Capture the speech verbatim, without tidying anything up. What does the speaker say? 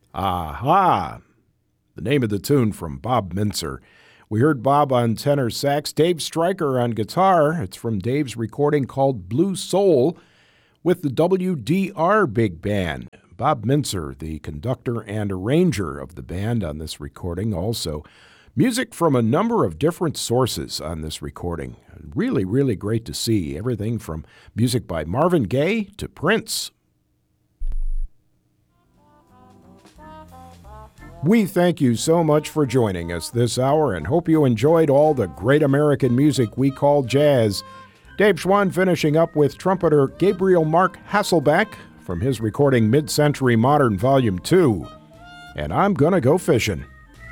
Aha! The name of the tune from Bob Mintzer. We heard Bob on tenor sax, Dave Stryker on guitar. It's from Dave's recording called Blue Soul with the W D R Big Band. Bob Mintzer, the conductor and arranger of the band on this recording. Also, music from a number of different sources on this recording. Really, really great to see. Everything from music by Marvin Gaye to Prince. We thank you so much for joining us this hour and hope you enjoyed all the great American music we call jazz. Dave Schwann finishing up with trumpeter Gabriel Mark Hasselbeck from his recording Mid-Century Modern Volume two. And I'm gonna go fishing.